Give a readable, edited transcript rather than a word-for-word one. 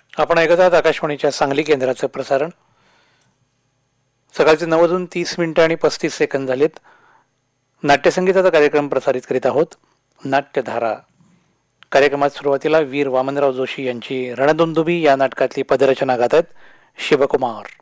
आपण ऐकत आहात आकाशवाणीच्या सांगली केंद्राचं प्रसारण. सकाळचे 9:30 आणि 35 झालेत. नाट्यसंगीताचा कार्यक्रम प्रसारित करीत आहोत. नाट्यधारा कार्यक्रमात सुरुवातीला वीर वामनराव जोशी यांची रणदुंदुभी या नाटकातली पदरचना गात आहेत शिवकुमार.